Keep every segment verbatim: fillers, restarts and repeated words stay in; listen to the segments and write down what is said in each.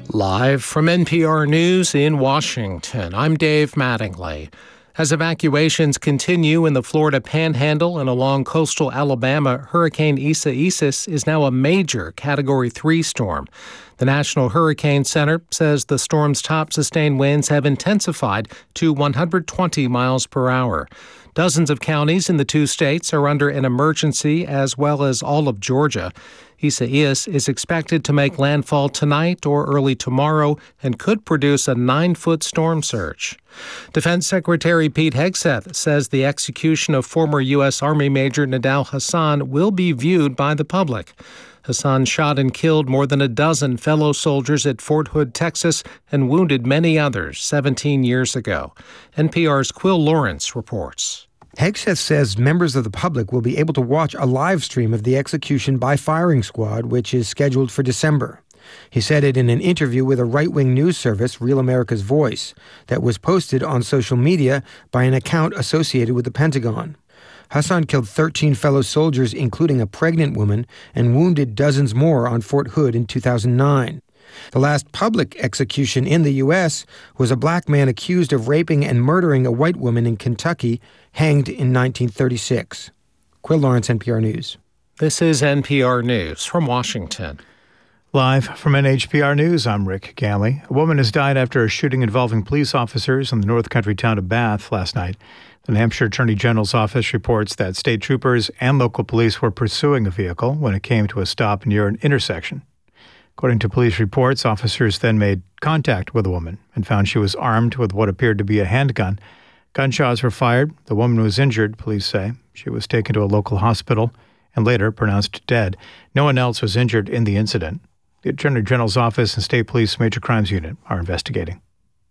Live from N P R News in Washington, I'm Dave Mattingly. As evacuations continue in the Florida Panhandle and along coastal Alabama, Hurricane Isaias is now a major Category three storm. The National Hurricane Center says the storm's top sustained winds have intensified to one hundred twenty miles per hour. Dozens of counties in the two states are under an emergency, as well as all of Georgia. Isaias is expected to make landfall tonight or early tomorrow and could produce a nine-foot storm surge. Defense Secretary Pete Hegseth says the execution of former U S. Army Major Nidal Hasan will be viewed by the public. Hasan shot and killed more than a dozen fellow soldiers at Fort Hood, Texas, and wounded many others seventeen years ago. N P R's Quill Lawrence reports. Hegseth says members of the public will be able to watch a live stream of the execution by firing squad, which is scheduled for December. He said it in an interview with a right-wing news service, Real America's Voice, that was posted on social media by an account associated with the Pentagon. Hasan killed thirteen fellow soldiers, including a pregnant woman, and wounded dozens more on Fort Hood in two thousand nine. The last public execution in the U S was a black man accused of raping and murdering a white woman in Kentucky, hanged in nineteen thirty-six. Quill Lawrence, N P R News. This is N P R News from Washington. Live from N H P R News, I'm Rick Ganley. A woman has died after a shooting involving police officers in the North Country town of Bath last night. The New Hampshire Attorney General's office reports that state troopers and local police were pursuing a vehicle when it came to a stop near an intersection. According to police reports, officers then made contact with the woman and found she was armed with what appeared to be a handgun. Gunshots were fired. The woman was injured, police say. She was taken to a local hospital and later pronounced dead. No one else was injured in the incident. The Attorney General's office and State Police Major Crimes Unit are investigating.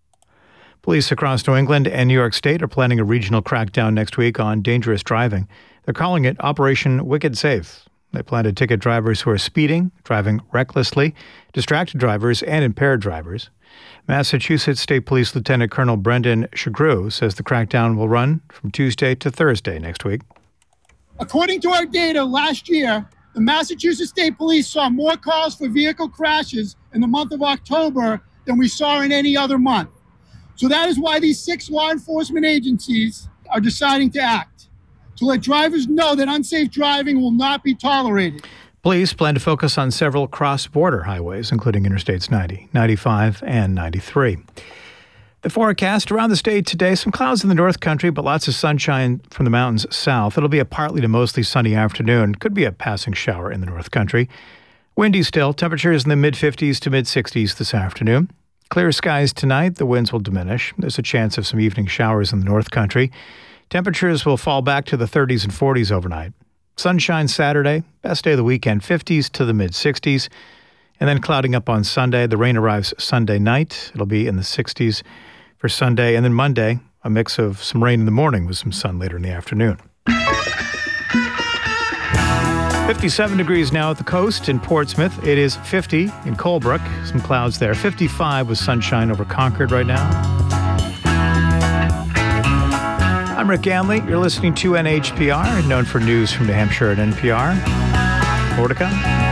Police across New England and New York State are planning a regional crackdown next week on dangerous driving. They're calling it Operation Wicked Safe. They plan to ticket drivers who are speeding, driving recklessly, distracted drivers, and impaired drivers. Massachusetts State Police Lieutenant Colonel Brendan Shagrew says the crackdown will run from Tuesday to Thursday next week. According to our data last year, the Massachusetts State Police saw more calls for vehicle crashes in the month of October than we saw in any other month. So that is why these six law enforcement agencies are deciding to act, to let drivers know that unsafe driving will not be tolerated. Police plan to focus on several cross-border highways, including Interstates ninety, ninety-five, and ninety-three. The forecast around the state today, some clouds in the North Country, but lots of sunshine from the mountains south. It'll be a partly to mostly sunny afternoon. Could be a passing shower in the North Country. Windy still. Temperatures in the mid-fifties to mid-sixties this afternoon. Clear skies tonight. The winds will diminish. There's a chance of some evening showers in the North Country. Temperatures will fall back to the thirties and forties overnight. Sunshine Saturday, best day of the weekend, fifties to the mid-sixties. And then clouding up on Sunday. The rain arrives Sunday night. It'll be in the sixties for Sunday. And then Monday, a mix of some rain in the morning with some sun later in the afternoon. fifty-seven degrees now at the coast in Portsmouth. It is fifty in Colebrook. Some clouds there. fifty-five with sunshine over Concord right now. I'm Rick Ganley. You're listening to N H P R, known for news from New Hampshire at N P R. More to come.